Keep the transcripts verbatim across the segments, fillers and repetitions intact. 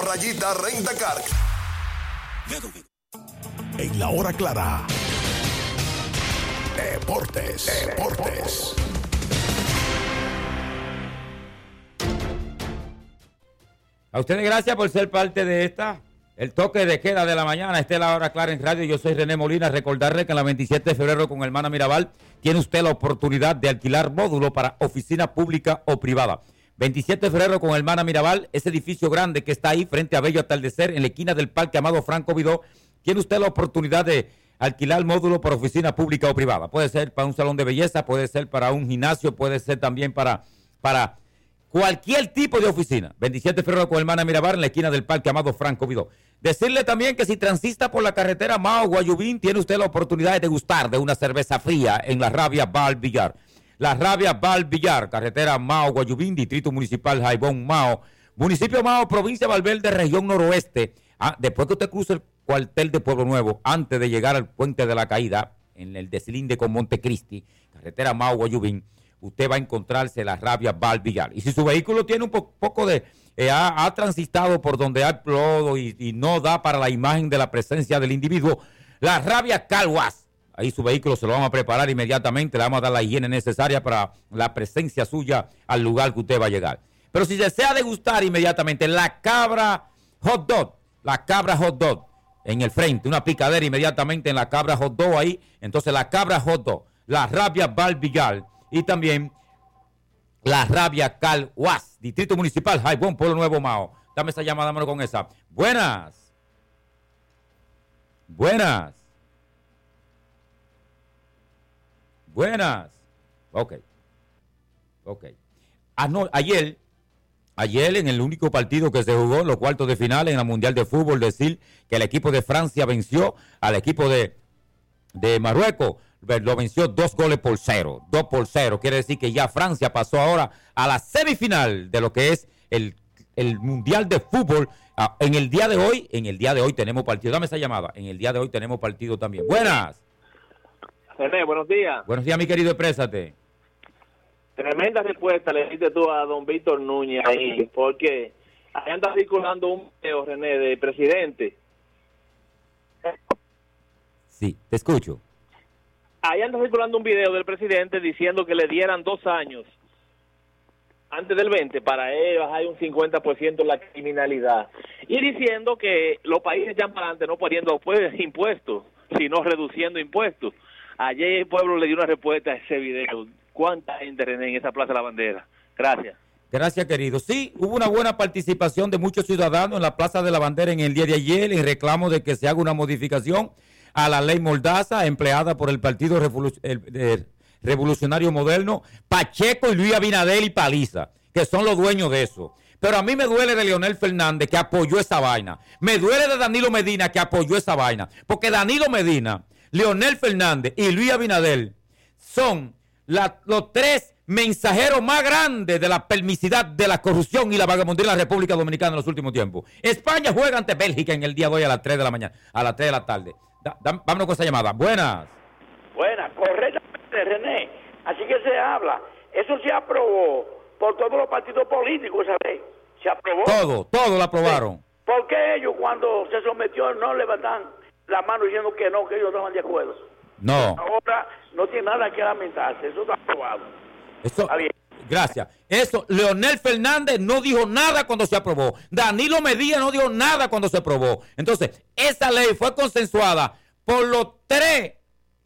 Rayita Rentacar. En la hora clara. Deportes. Deportes. A ustedes gracias por ser parte de esta, el toque de queda de la mañana. Esta es la hora clara en radio. Yo soy René Molina. Recordarle que en la veintisiete de febrero con Hermana Mirabal tiene usted la oportunidad de alquilar módulo para oficina pública o privada. veintisiete de febrero con Hermana Mirabal, ese edificio grande que está ahí frente a Bello Atardecer, en la esquina del Parque Amado Franco Vidó, tiene usted la oportunidad de alquilar módulo para oficina pública o privada. Puede ser para un salón de belleza, puede ser para un gimnasio, puede ser también para... para cualquier tipo de oficina. veintisiete de febrero con Hermana Mirabal en la esquina del Parque Amado Franco Vidó. Decirle también que si transita por la carretera Mao Guayubín, tiene usted la oportunidad de degustar de una cerveza fría en la Rabia Bar Villar. La Rabia Bar Villar, carretera Mao Guayubín, Distrito Municipal Jaibón Mao, Municipio Mao, Provincia de Valverde, región noroeste. Ah, después que usted cruce el cuartel de Pueblo Nuevo, antes de llegar al Puente de la Caída, en el deslinde con Montecristi, carretera Mao Guayubín, usted va a encontrarse la Rabia Bar Villar. Y si su vehículo tiene un po- poco de... Eh, ha, ha transitado por donde hay plodo y, y no da para la imagen de la presencia del individuo, la Rabia Calwas. Ahí su vehículo se lo vamos a preparar inmediatamente, le vamos a dar la higiene necesaria para la presencia suya al lugar que usted va a llegar. Pero si desea degustar inmediatamente la Cabra Hot Dog, la Cabra Hot Dog, en el frente, una picadera inmediatamente en la Cabra Hot Dog ahí, entonces la Cabra Hot Dog, la Rabia Bar Villar, y también la Rabia Calwas, Distrito Municipal, Jaibón, Pueblo Nuevo, Mao. Dame esa llamada, dámelo con esa. Buenas. Buenas. Buenas. Ok. Ok. Ah, no, ayer, ayer en el único partido que se jugó, los cuartos de final en la Mundial de Fútbol, decir que el equipo de Francia venció al equipo de, de Marruecos. Lo venció dos goles por cero, dos por cero. Quiere decir que ya Francia pasó ahora a la semifinal de lo que es el, el Mundial de Fútbol. Ah, en el día de hoy, en el día de hoy tenemos partido. Dame esa llamada. En el día de hoy tenemos partido también. Buenas. René, buenos días. Buenos días, mi querido, exprésate. Tremenda respuesta le diste tú a don Víctor Núñez ahí, porque ahí anda circulando un video, René, del presidente. Sí, te escucho. Ahí anda circulando un video del presidente diciendo que le dieran dos años antes del veinte para él bajar un cincuenta por ciento la criminalidad. Y diciendo que los países ya para adelante no poniendo pues, impuestos, sino reduciendo impuestos. Ayer el pueblo le dio una respuesta a ese video. ¿Cuánta gente, René, en esa Plaza de la Bandera? Gracias. Gracias, querido. Sí, hubo una buena participación de muchos ciudadanos en la Plaza de la Bandera en el día de ayer en reclamo de que se haga una modificación a la ley Mordaza empleada por el Partido Revolu- el, el Revolucionario Moderno, Pacheco y Luis Abinader y Paliza, que son los dueños de eso. Pero a mí me duele de Leonel Fernández, que apoyó esa vaina. Me duele de Danilo Medina, que apoyó esa vaina. Porque Danilo Medina, Leonel Fernández y Luis Abinader son la, los tres mensajeros más grandes de la permisidad, de la corrupción y la vagabundía de la República Dominicana en los últimos tiempos. España juega ante Bélgica en el día de hoy a las tres de la mañana, a las tres de la tarde. Da, da, vámonos con esa llamada. Buenas. Buenas, correctamente, René. Así que se habla. Eso se aprobó por todos los partidos políticos, ¿sabes? Se aprobó. Todo, todo lo aprobaron. Sí. ¿Por qué ellos cuando se sometió no levantan la mano diciendo que no, que ellos no estaban de acuerdo? No. Ahora no tiene nada que lamentarse, eso está aprobado. Eso, está bien. Gracias. Eso, Leonel Fernández no dijo nada cuando se aprobó. Danilo Medina no dijo nada cuando se aprobó. Entonces, esa ley fue consensuada por los tres,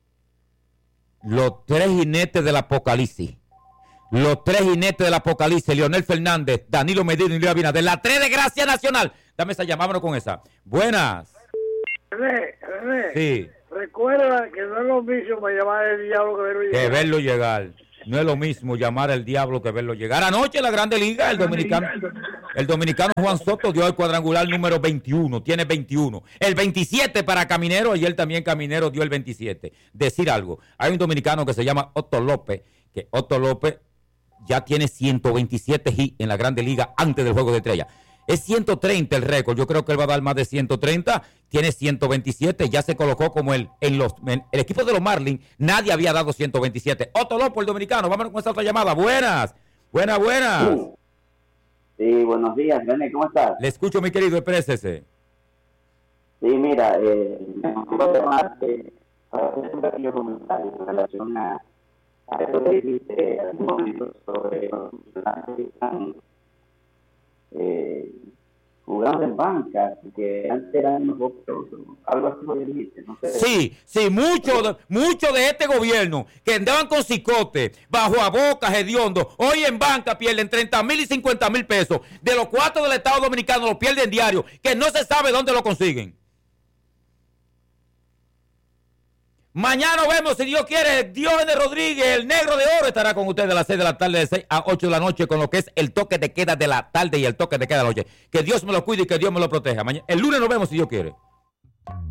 los tres jinetes del apocalipsis. Los tres jinetes del apocalipsis, Leonel Fernández, Danilo Medina y Luis Abinader. La tres de Gracia Nacional. Dame esa, llamámonos con esa. Buenas. René, René. Sí. Recuerda que no es lo mismo llamar el diablo que verlo llegar. Que verlo llegar. No es lo mismo llamar al diablo que verlo llegar. Anoche en la Grande Liga, el dominicano, el dominicano Juan Soto dio el cuadrangular número veintiuno. Tiene veintiuno. El veintisiete para Caminero, y él también Caminero dio el veintisiete. Decir algo. Hay un dominicano que se llama Otto López, que Otto López ya tiene ciento veintisiete hits en la Grande Liga antes del Juego de Estrella. Es ciento treinta el récord. Yo creo que él va a dar más de ciento treinta. Tiene ciento veintisiete. Ya se colocó como el en los en el equipo de los Marlins. Nadie había dado ciento veintisiete. Otto López, el dominicano. Vámonos con esa otra llamada. Buenas. Buenas, buenas. Sí, buenos días, René, ¿cómo estás? Le escucho, mi querido, exprésese. Sí, mira, eh, me quiero llamarte para hacer un pequeño comentario en relación a, a eso que dijiste hace un momento sobre los funcionarios que están eh, jugando en banca, que antes eran unos boquerosos, algo así lo dijiste, no sé. Sí, sí, muchos de, mucho de este gobierno que andaban con cicote, bajo a boca, hediondo, hoy en banca pierden treinta mil y cincuenta mil pesos, de los cuatro del Estado Dominicano lo pierden diario, que no se sabe dónde lo consiguen. Mañana vemos, si Dios quiere, Diógenes Rodríguez, el negro de oro, estará con ustedes a las seis de la tarde, de seis a ocho de la noche, con lo que es el toque de queda de la tarde y el toque de queda de la noche. Que Dios me lo cuide y que Dios me lo proteja. Mañana, el lunes nos vemos, si Dios quiere.